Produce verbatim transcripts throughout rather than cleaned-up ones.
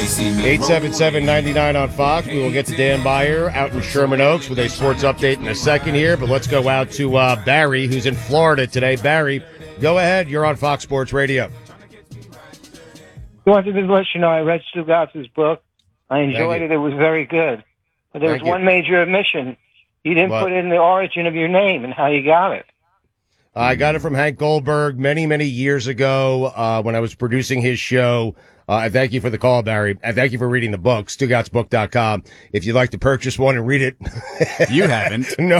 eight seven seven, nine nine on Fox. We will get to Dan Beyer out in Sherman Oaks with a sports update in a second here, but let's go out to uh, Barry, who's in Florida today. Barry, go ahead. You're on Fox Sports Radio. I wanted to let you know I read Stugatz's book. I enjoyed it. It was very good. But there Thank was you. one major omission. You didn't What? put in the origin of your name and how you got it. I got it from Hank Goldberg many, many years ago uh, when I was producing his show. Uh, I thank you for the call, Barry. I thank you for reading the book, Stugatz Book dot com. If you'd like to purchase one and read it. You haven't. No,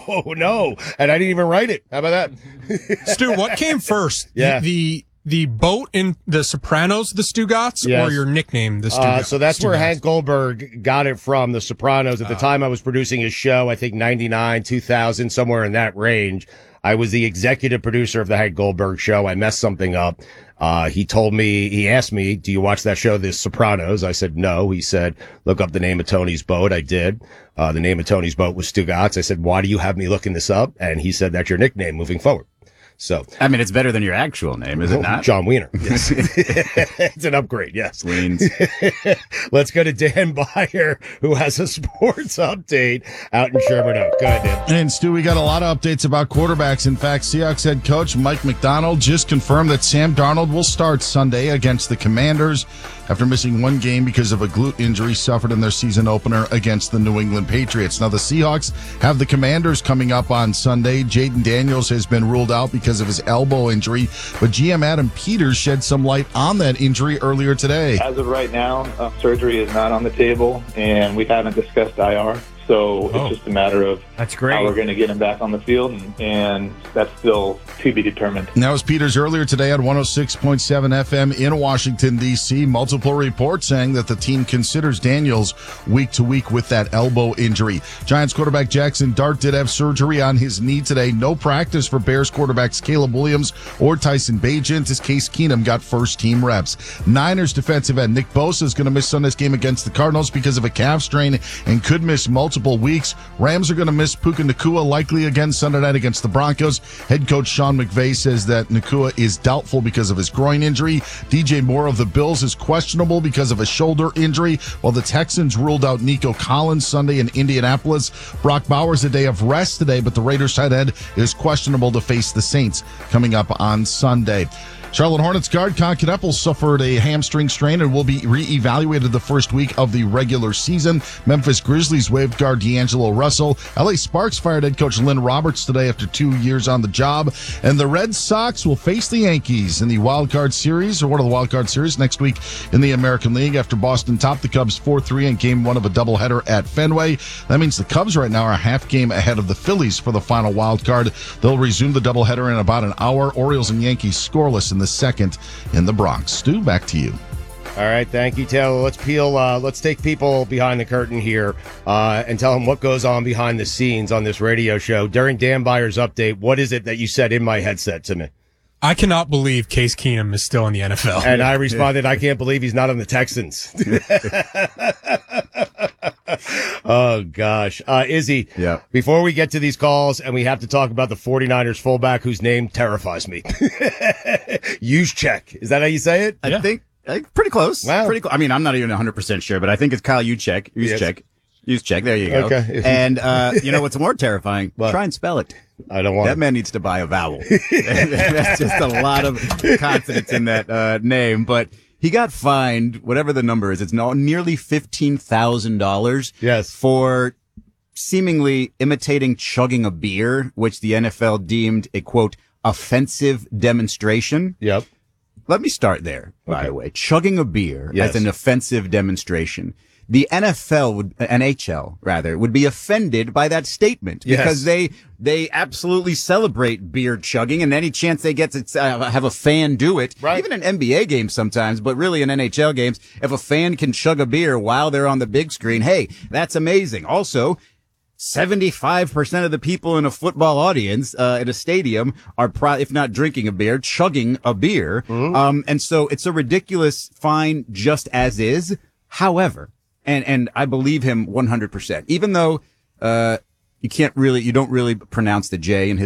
no. And I didn't even write it. How about that? Stu, what came first? Yeah. The the boat in The Sopranos, the Stugatz, Yes. or your nickname, the Stugatz? Uh, so that's where Stugatz? Hank Goldberg got it from, The Sopranos. At the time I was producing his show, I think ninety-nine, two thousand, somewhere in that range. I was the executive producer of the Hank Goldberg show. I messed something up. Uh, he told me, he asked me, do you watch that show, The Sopranos? I said, no. He said, look up the name of Tony's boat. I did. Uh, the name of Tony's boat was Stugatz. I said, why do you have me looking this up? And he said, that's your nickname moving forward. So, I mean, it's better than your actual name, is it not? John Wiener. Yes. It's an upgrade. Yes. Weens. Let's go to Dan Beyer, who has a sports update out in Sherman Oaks. Go ahead, Dan. And Stu, we got a lot of updates about quarterbacks. In fact, Seahawks head coach Mike McDonald just confirmed that Sam Darnold will start Sunday against the Commanders after missing one game because of a glute injury suffered in their season opener against the New England Patriots. Now, the Seahawks have the Commanders coming up on Sunday. Jaden Daniels has been ruled out because of his elbow injury, but G M Adam Peters shed some light on that injury earlier today. As of right now, uh, surgery is not on the table, and we haven't discussed I R. So Oh. it's just a matter of That's how great. we're going to get him back on the field, and, and that's still to be determined. That was Peters earlier today at one oh six point seven F M in Washington, D C. Multiple reports saying that the team considers Daniels week to week with that elbow injury. Giants quarterback Jackson Dart did have surgery on his knee today. No practice for Bears quarterbacks Caleb Williams or Tyson Bagent as Case Keenum got first team reps. Niners defensive end Nick Bosa is going to miss Sunday's game against the Cardinals because of a calf strain and could miss multiple weeks. Rams are going to miss Puka Nacua likely again Sunday night against the Broncos. Head coach Sean McVay says that Nacua is doubtful because of his groin injury. D J Moore of the Bills is questionable because of a shoulder injury, while the Texans ruled out Nico Collins Sunday in Indianapolis. Brock Bowers a day of rest today, but the Raiders tight end is questionable to face the Saints coming up on Sunday. Charlotte Hornets guard Con Kneppel suffered a hamstring strain and will be re-evaluated the first week of the regular season. Memphis Grizzlies waived guard D'Angelo Russell. L A Sparks fired head coach Lynn Roberts today after two years on the job. And the Red Sox will face the Yankees in the wild card series, or one of the wild card series, next week in the American League after Boston topped the Cubs four three in game one of a doubleheader at Fenway. That means the Cubs right now are a half game ahead of the Phillies for the final wild card. They'll resume the doubleheader in about an hour. Orioles and Yankees scoreless in the second in the Bronx. Stu, back to you. All right, thank you, Taylor. Let's peel. Uh, let's take people behind the curtain here uh, and tell them what goes on behind the scenes on this radio show. During Dan Beyer's update, what is it that you said in my headset to me? I cannot believe Case Keenum is still in the N F L. And I responded, I can't believe he's not on the Texans. Oh, gosh. Uh, Izzy, Yeah. before we get to these calls, and we have to talk about the 49ers fullback whose name terrifies me. Juszczyk. Is that how you say it? I think uh, pretty close. Wow. Pretty close. I mean, I'm not even one hundred percent sure, but I think it's Kyle Juszczyk. Juszczyk. Juszczyk. There you go. Okay. And, uh, you know what's more terrifying? What? Try and spell it. I don't want That man needs to buy a vowel. That's just a lot of consonants in that uh, name. But he got fined, whatever the number is. It's no, nearly fifteen thousand dollars. Yes. For seemingly imitating chugging a beer, which the N F L deemed a, quote, offensive demonstration. Yep. Let me start there, by Okay. the way. Chugging a beer Yes. as an offensive demonstration. The N F L would, N H L rather, would be offended by that statement Yes. because they, they absolutely celebrate beer chugging, and any chance they get to uh, have a fan do it, Right. even in N B A games sometimes, but really in N H L games, if a fan can chug a beer while they're on the big screen, hey, that's amazing. Also, seventy-five percent of the people in a football audience, uh, at a stadium are pro- if not drinking a beer, chugging a beer. Mm-hmm. Um, and so it's a ridiculous fine just as is. However, and, and I believe him one hundred percent, even though, uh, you can't really, you don't really pronounce the J in his